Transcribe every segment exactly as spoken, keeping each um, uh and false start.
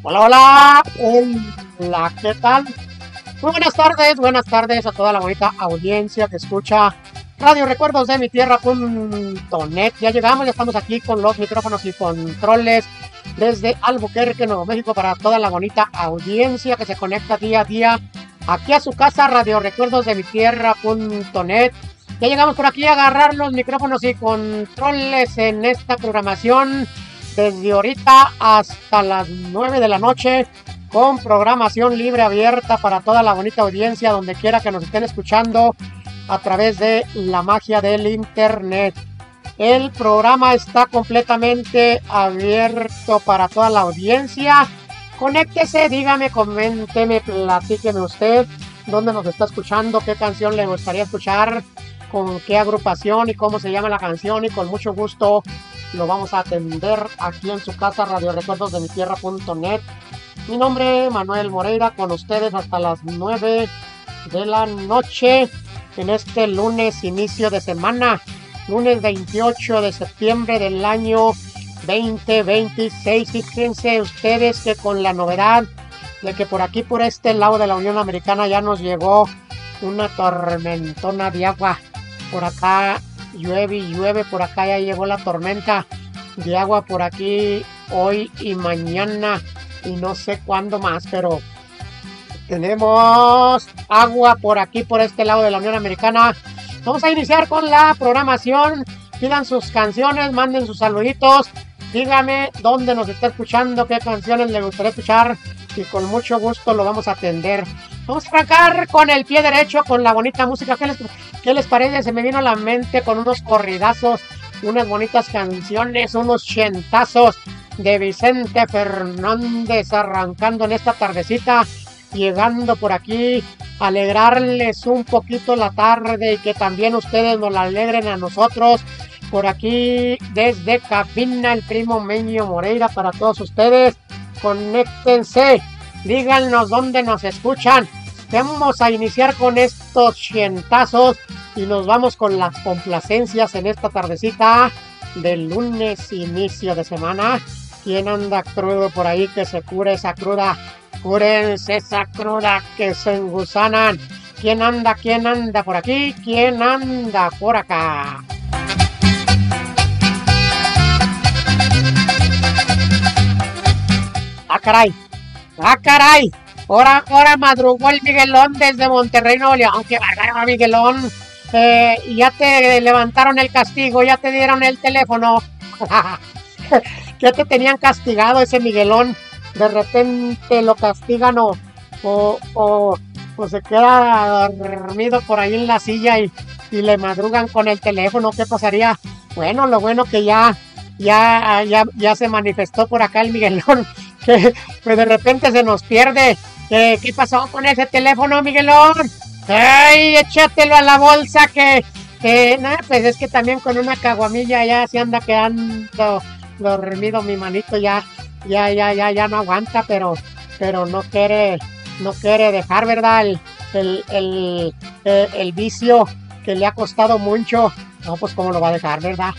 Hola, hola, hola, ¿qué tal? Muy buenas tardes, buenas tardes a toda la bonita audiencia que escucha Radio Recuerdos de mi Tierra punto net. Ya llegamos, ya estamos aquí con los micrófonos y controles desde Albuquerque, Nuevo México, para toda la bonita audiencia que se conecta día a día aquí a su casa, Radio Recuerdos de mi Tierra punto net. Ya llegamos por aquí a agarrar los micrófonos y controles en esta programación desde ahorita hasta las nueve de la noche, con programación libre abierta para toda la bonita audiencia, donde quiera que nos estén escuchando a través de la magia del internet. El programa está completamente abierto para toda la audiencia. Conéctese, dígame, coménteme, platíqueme usted dónde nos está escuchando, qué canción le gustaría escuchar, con qué agrupación y cómo se llama la canción, y con mucho gusto lo vamos a atender aquí en su casa, Radio Recuerdos de mi Tierra punto net. Mi nombre es Manuel Moreira, con ustedes hasta las nueve de la noche en este lunes, inicio de semana, lunes veintiocho de septiembre del año veinte veintiséis. Fíjense ustedes que con la novedad de que por aquí, por este lado de la Unión Americana, ya nos llegó una tormentona de agua. Por acá llueve y llueve, por acá ya llegó la tormenta de agua por aquí hoy y mañana y no sé cuándo más, pero tenemos agua por aquí, por este lado de la Unión Americana. Vamos a iniciar con la programación. Pidan sus canciones, manden sus saluditos, dígame dónde nos está escuchando, qué canciones le gustaría escuchar, y con mucho gusto lo vamos a atender. Vamos a arrancar con el pie derecho, con la bonita música. ¿Qué les, qué les parece? Se me vino a la mente con unos corridazos, unas bonitas canciones, unos chentazos de Vicente Fernández, arrancando en esta tardecita, llegando por aquí a alegrarles un poquito la tarde, y que también ustedes nos la alegren a nosotros. Por aquí desde cabina, el primo Meño Moreira para todos ustedes. Conéctense, díganos dónde nos escuchan. Vamos a iniciar con estos chentazos y nos vamos con las complacencias en esta tardecita del lunes, inicio de semana. ¿Quién anda crudo por ahí? Que se cure esa cruda. Cúrense esa cruda, que se engusanan. ¿Quién anda? ¿Quién anda por aquí? ¿Quién anda por acá? ¡Ah, caray! ¡Ah, caray! Ahora, ahora madrugó el Miguelón desde Monterrey, Nuevo León. ¡Qué bárbaro, Miguelón! Eh, ya te levantaron el castigo, ya te dieron el teléfono. Ya te tenían castigado ese Miguelón. De repente lo castigan o, o, o, o se queda dormido por ahí en la silla y, y le madrugan con el teléfono. ¿Qué pasaría? Bueno, lo bueno que ya, ya, ya, ya se manifestó por acá el Miguelón. Que pues de repente se nos pierde. Eh, ¿Qué pasó con ese teléfono, Miguelón? ¡Ay, échatelo a la bolsa! Que, que nah, pues es que también con una caguamilla ya se anda quedando dormido mi manito. Ya, ya, ya, ya, ya no aguanta, pero, pero no quiere, no quiere dejar, ¿verdad? El, el, el, el, el vicio que le ha costado mucho. No, pues cómo lo va a dejar, ¿verdad?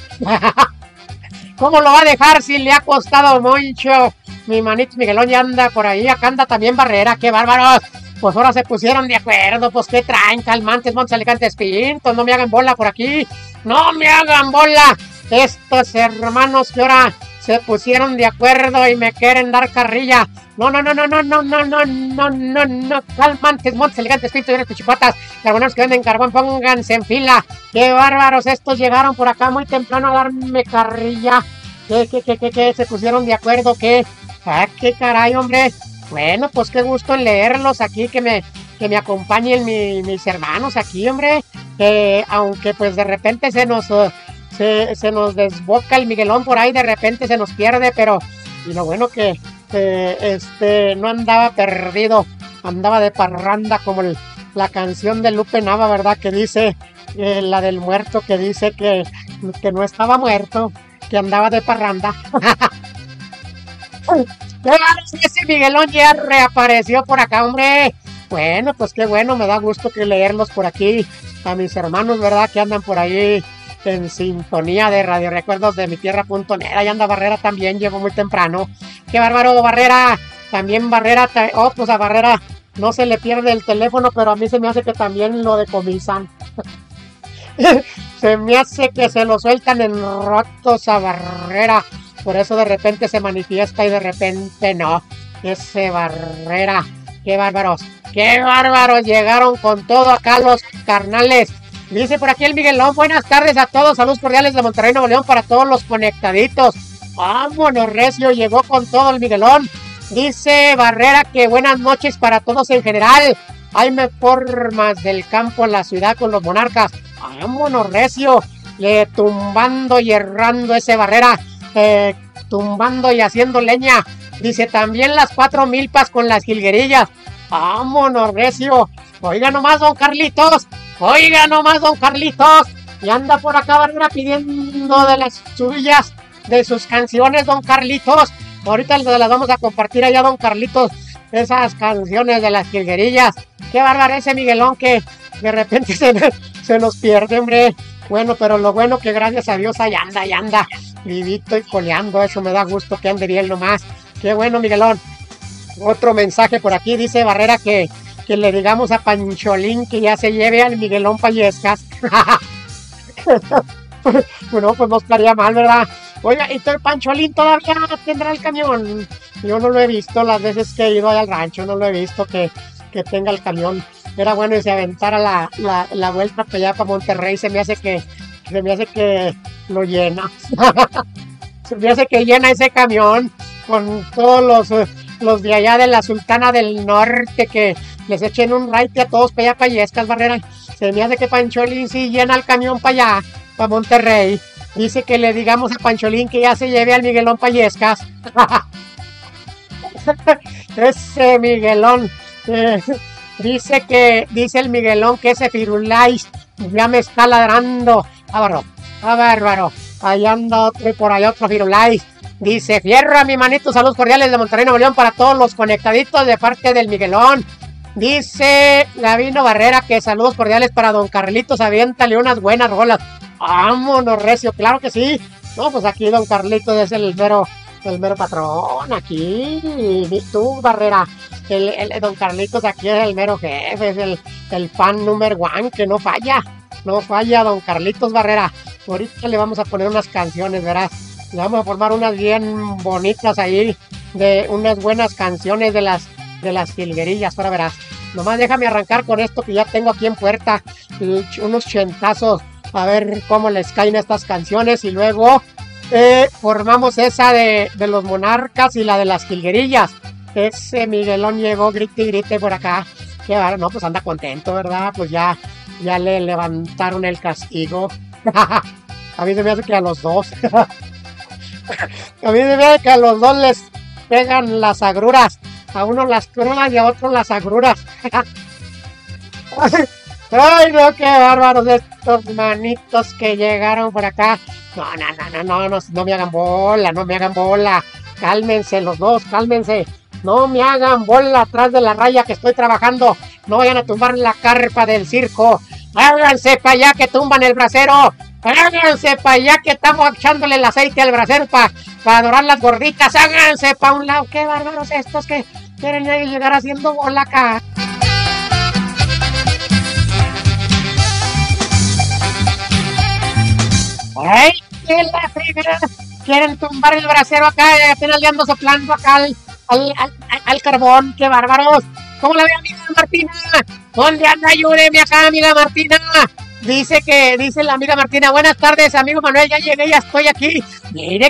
¿Cómo lo va a dejar si le ha costado mucho? Mi manito Miguelón ya anda por ahí. Acá anda también Barrera. ¡Qué bárbaros! Pues ahora se pusieron de acuerdo. Pues qué traen, Calmantes, Montes, Alicantes, Pintos. No me hagan bola por aquí. ¡No me hagan bola! Estos hermanos que ahora se pusieron de acuerdo y me quieren dar carrilla. No, no, no, no, no, no, no, no, no, no, no. Calmantes, Montes, Alicantes, Pintos y unas pichipatas. Carboneros que venden carbón, pónganse en fila. ¡Qué bárbaros! Estos llegaron por acá muy temprano a darme carrilla. ¿Qué, qué, qué, qué, qué? ¿Se pusieron de acuerdo? ¿Qué? ¡Ah, qué caray, hombre! Bueno, pues qué gusto en leerlos aquí, que me, que me acompañen mi, mis hermanos aquí, hombre. Que aunque pues de repente se nos, uh, se, se nos desboca el Miguelón por ahí, de repente se nos pierde, pero y lo bueno que, que este, no andaba perdido, andaba de parranda como el, la canción de Lupe Nava, ¿verdad? Que dice, eh, la del muerto, que dice que, que no estaba muerto, que andaba de parranda. Ese Miguelón ya reapareció por acá, hombre. Bueno, pues qué bueno, me da gusto que leerlos por aquí a mis hermanos, ¿verdad? Que andan por ahí en sintonía de Radio Recuerdos de mi Tierra punto net. Ahí anda Barrera también, llegó muy temprano. ¡Qué bárbaro, Barrera! también Barrera, ta- oh, pues a Barrera no se le pierde el teléfono, pero a mí se me hace que también lo decomisan. Se me hace que se lo sueltan en rotos a Barrera. Por eso de repente se manifiesta y de repente no. Ese Barrera. Qué bárbaros. Qué bárbaros. Llegaron con todo acá los carnales. Dice por aquí el Miguelón. Buenas tardes a todos. Saludos cordiales de Monterrey, Nuevo León para todos los conectaditos. Vámonos, recio. Llegó con todo el Miguelón. Dice Barrera que buenas noches para todos en general. Hay formas del campo en la ciudad con los Monarcas. Vámonos, recio. Le tumbando y errando ese Barrera. Eh, tumbando y haciendo leña. Dice también las cuatro milpas con las jilguerillas. Vámonos, recio. Oiga nomás, don Carlitos. Oiga nomás, don Carlitos. Y anda por acá Barrera pidiendo de las suyas, de sus canciones, don Carlitos. Ahorita las vamos a compartir allá, don Carlitos. Esas canciones de las jilguerillas. Qué bárbaro ese Miguelón que de repente se, se nos pierde, hombre. Bueno, pero lo bueno que gracias a Dios ahí anda, ahí anda. Vivito y coleando, eso me da gusto que ande bien nomás. Qué bueno, Miguelón. Otro mensaje por aquí, dice Barrera que, que le digamos a Pancholín que ya se lleve al Miguelón Pallescas. Bueno, pues no estaría mal, ¿verdad? Oiga, ¿y el Pancholín todavía tendrá el camión? Yo no lo he visto las veces que he ido allá al rancho, no lo he visto que, que tenga el camión. Era bueno que se aventara la, la, la vuelta para allá, para Monterrey, se me hace que, se me hace que lo llena. Se me hace que llena ese camión con todos los, los de allá de la Sultana del Norte, que les echen un raite a todos para allá, para Yescas, Barrera. Se me hace que Pancholín sí llena el camión para allá, para Monterrey. Dice que le digamos a Pancholín que ya se lleve al Miguelón Pallescas. Ese Miguelón. Eh, dice que, dice el Miguelón que ese Firulais ya me está ladrando. Ah, bárbaro, ah, bárbaro. Allá anda otro y por allá otro Firulais. Dice, fierro a mi manito, saludos cordiales de Monterrey, Nuevo León para todos los conectaditos de parte del Miguelón. Dice Gavino Barrera que saludos cordiales para don Carlitos, aviéntale unas buenas rolas. Vámonos, recio, claro que sí. No, pues aquí don Carlitos es el mero, el mero patrón, aquí. Y tú, Barrera, el, el don Carlitos aquí es el mero jefe, es el, el fan número one que no falla. No falla, don Carlitos Barrera. Ahorita le vamos a poner unas canciones, ¿verdad? Le vamos a formar unas bien bonitas ahí, de unas buenas canciones de las, de las jilguerillas, ahora verás. Nomás déjame arrancar con esto que ya tengo aquí en puerta, unos chentazos, a ver cómo les caen estas canciones y luego eh, formamos esa de, de los Monarcas y la de las jilguerillas. Ese Miguelón llegó grite y grite por acá. Qué bárbaro, no, pues anda contento, ¿verdad? Pues ya, ya le levantaron el castigo. A mí se me hace que a los dos. A mí se me hace que a los dos les pegan las agruras. A uno las crudas y a otro las agruras. Ay, no, qué bárbaros estos manitos que llegaron por acá. No, no, no, no, no, no, no me hagan bola, no me hagan bola. Cálmense los dos, cálmense. No me hagan bola atrás de la raya que estoy trabajando. No vayan a tumbar la carpa del circo. Háganse para allá que tumban el brasero. Háganse para allá que estamos echándole el aceite al brasero para pa dorar las gorditas. Háganse para un lado. Qué bárbaros estos que quieren llegar haciendo bola acá. ¡Ay! ¡Qué la fregada! Quieren tumbar el brasero acá, apenas le ando soplando acá al, al, al, al carbón. ¡Qué bárbaros! ¿Cómo la ve, amiga Martina? ¿Dónde anda? Ayúdeme acá, amiga Martina. Dice que, dice la amiga Martina, buenas tardes, amigo Manuel, ya llegué, ya estoy aquí. Mire